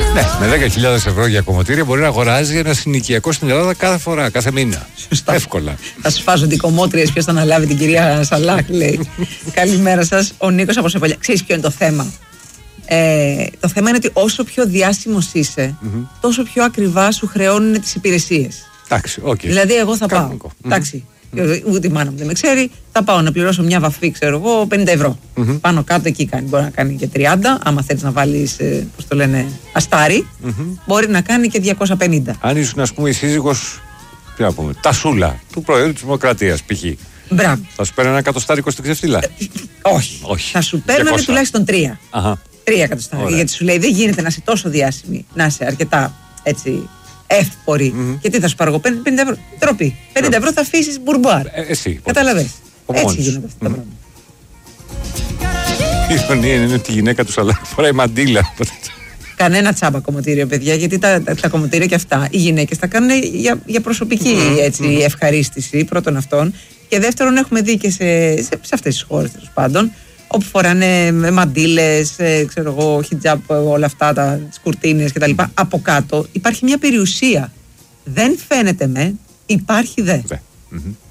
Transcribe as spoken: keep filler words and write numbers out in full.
Ναι, με δέκα χιλιάδες ευρώ για κομμωτήρια μπορεί να αγοράζει ένα συνοικιακό στην Ελλάδα κάθε φορά, κάθε μήνα. Σωστά. Εύκολα. Θα σφάζονται οι κομμότριες. Ποιος θα αναλάβει την κυρία Σαλάχ, λέει. Καλημέρα σας. Ο Νίκος από Σεπολιά. Ξέρεις ποιο είναι το θέμα? Ε, το θέμα είναι ότι όσο πιο διάσημος είσαι, mm-hmm. τόσο πιο ακριβά σου χρεώνουν τις υπηρεσίες. Εντάξει, okay. Δηλαδή, εγώ θα πάω. Εντάξει. Mm-hmm. Ούτε η μάνα μου δεν με ξέρει. Θα πάω να πληρώσω μια βαφή, ξέρω εγώ, πενήντα ευρώ. Mm-hmm. Πάνω κάτω εκεί κάνει. Μπορεί να κάνει και τριάντα. Άμα θέλεις να βάλεις, πώς το λένε, αστάρι, mm-hmm. μπορεί να κάνει και διακόσια πενήντα. Αν ήσουν, ας πούμε, η σύζυγος, τι να πούμε, Τασούλα, του Προέδρου της Δημοκρατίας, π.χ. Μπράβο. Θα σου παίρνει ένα εκατοστάρικο στην ξεφτύλα. Ε, όχι. όχι. Θα σου παίρνανε τουλάχιστον τρία. Αχα. Τρία εκατοστάρια. Γιατί σου λέει δεν γίνεται να είσαι τόσο διάσημη, να είσαι αρκετά έτσι εύπορη. Mm-hmm. Και τι θα σου πάρω εγώ, πενήντα ευρώ. Τροπή. πενήντα ευρώ θα αφήσεις μπουρμπουάρ. Ε, εσύ. Καταλαβες. Έτσι γίνονται αυτά τα πράγματα. Η ειρωνία είναι ότι η γυναίκα του Σαλάχ φοράει μαντίλα. Κανένα τσάμπα κομμωτήριο, παιδιά, γιατί τα, τα, τα κομμωτήρια και αυτά οι γυναίκες τα κάνουν για, για προσωπική mm-hmm. έτσι, mm-hmm. ευχαρίστηση πρώτον αυτών. Και δεύτερον, έχουμε δει και σε, σε, σε αυτές τις χώρες τέλος πάντων, όπου φοράνε μαντίλες, ξέρω εγώ, χιτζάπ, όλα αυτά, τα κουρτίνες κτλ. Από κάτω υπάρχει μια περιουσία. Δεν φαίνεται με, υπάρχει δε. δε. Mm-hmm.